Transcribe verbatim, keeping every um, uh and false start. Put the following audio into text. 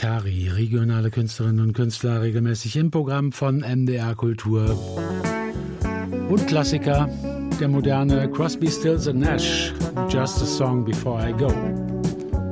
Kari, regionale Künstlerinnen und Künstler, regelmäßig im Programm von M D R Kultur. Und Klassiker, der moderne Crosby, Stills and Nash, Just a Song Before I Go.